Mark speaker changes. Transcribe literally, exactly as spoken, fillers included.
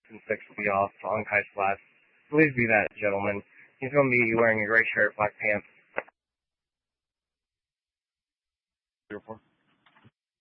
Speaker 1: and six will be off on Kai's flats. Please be that gentleman. He's going to be wearing a gray shirt, black pants.
Speaker 2: Zero four.